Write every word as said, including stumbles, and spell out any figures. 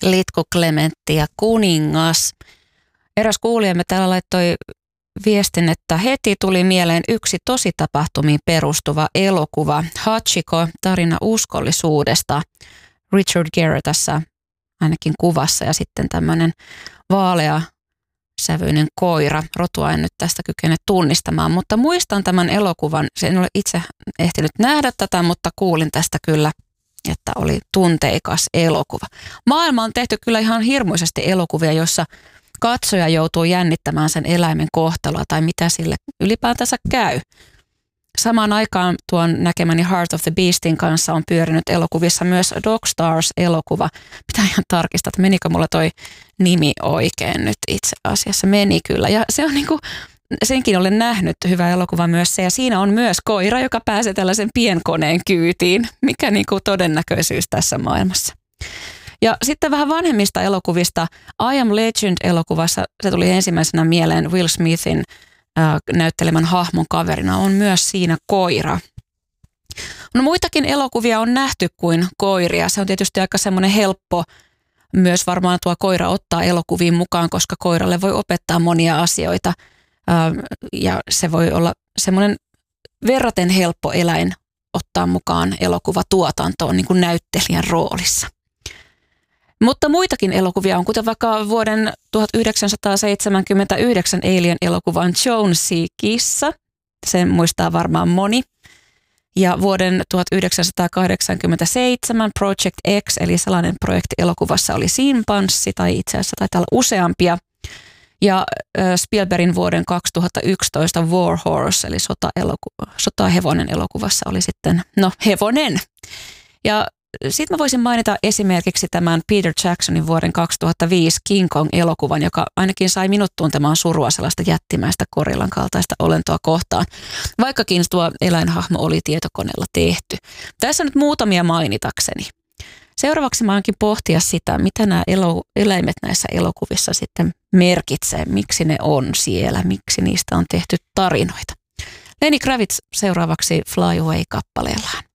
Litku Klementti ja kuningas. Eräs kuulijamme täällä laittoi viestin, että heti tuli mieleen yksi tositapahtumiin perustuva elokuva. Hachiko, tarina uskollisuudesta. Richard Gere tässä ainakin kuvassa ja sitten tämmöinen vaalea sävyinen koira. Rotua en nyt tästä kykene tunnistamaan, mutta muistan tämän elokuvan. En ole itse ehtinyt nähdä tätä, mutta kuulin tästä kyllä, että oli tunteikas elokuva. Maailma on tehty kyllä ihan hirmuisesti elokuvia, joissa katsoja joutuu jännittämään sen eläimen kohtaloa tai mitä sille ylipäätänsä käy. Samaan aikaan tuon näkemäni Heart of the Beastin kanssa on pyörinyt elokuvissa myös Dog Stars-elokuva. Pitää ihan tarkistaa, että menikö mulla toi nimi oikein nyt itse asiassa. Meni kyllä. Ja se on niinku, senkin olen nähnyt, hyvä elokuva myös se. Ja siinä on myös koira, joka pääsee tällaisen pienkoneen kyytiin. Mikä niinku todennäköisyys tässä maailmassa. Ja sitten vähän vanhemmista elokuvista. I Am Legend-elokuvassa, se tuli ensimmäisenä mieleen Will Smithin äh, näyttelemän hahmon kaverina, on myös siinä koira. No muitakin elokuvia on nähty kuin koiria. Se on tietysti aika semmoinen helppo myös varmaan tuo koira ottaa elokuviin mukaan, koska koiralle voi opettaa monia asioita. Äh, ja se voi olla semmoinen verraten helppo eläin ottaa mukaan elokuvatuotantoon niin kuin näyttelijän roolissa. Mutta muitakin elokuvia on, kuten vaikka vuoden tuhatyhdeksänsataaseitsemänkymmentäyhdeksän Alien-elokuvan Jonesy kissa. Sen muistaa varmaan moni. Ja vuoden tuhatyhdeksänsataakahdeksankymmentäseitsemän Project X, eli sellainen projekti elokuvassa oli Simpanssi, tai itse asiassa taitaa olla useampia. Ja Spielbergin vuoden kaksituhattayksitoista War Horse, eli sota-eloku- sotahevonen elokuvassa oli sitten, no hevonen. Ja sitten mä voisin mainita esimerkiksi tämän Peter Jacksonin vuoden kaksituhattaviisi King Kong-elokuvan, joka ainakin sai minut tuntemaan surua sellaista jättimäistä gorillan kaltaista olentoa kohtaan, vaikkakin tuo eläinhahmo oli tietokoneella tehty. Tässä nyt muutamia mainitakseni. Seuraavaksi mä ainakin pohtia sitä, mitä nämä elo- eläimet näissä elokuvissa sitten merkitsee, miksi ne on siellä, miksi niistä on tehty tarinoita. Lenny Kravitz seuraavaksi Fly Away -kappaleellaan.